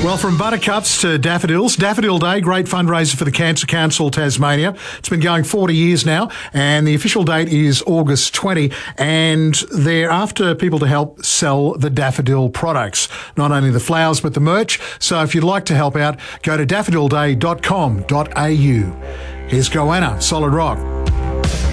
Well, from buttercups to daffodils, Daffodil Day, great fundraiser for the Cancer Council Tasmania. It's been going 40 years now, and the official date is August 20, and they're after people to help sell the daffodil products, not only the flowers but the merch. So if you'd like to help out, go to daffodilday.com.au. Here's Goanna, Solid Rock.